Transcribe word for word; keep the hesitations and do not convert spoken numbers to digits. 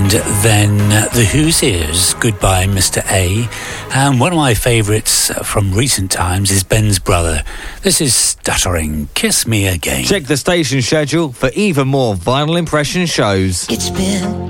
And then The Who's Goodbye Mister A. And one of my favourites from recent times is Ben's Brother. This is Stuttering Kiss Me Again. Check the station schedule for even more Vinyl Impression shows. It's been